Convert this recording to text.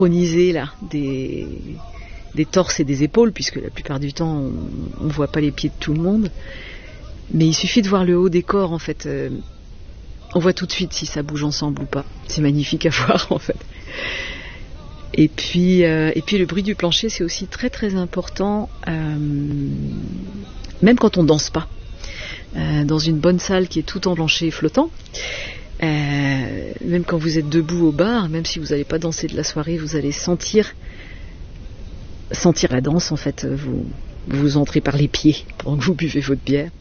synchroniser là, des torses et des épaules, puisque la plupart du temps on voit pas les pieds de tout le monde. Mais il suffit de voir le haut des corps en fait. On voit tout de suite si ça bouge ensemble ou pas. C'est magnifique à voir en fait. Et puis le bruit du plancher, c'est aussi très très important, même quand on danse pas. Dans une bonne salle qui est tout en plancher flottant, même quand vous êtes debout au bar, même si vous n'allez pas danser de la soirée, vous allez sentir la danse en fait. Vous entrez par les pieds pendant que vous buvez votre bière.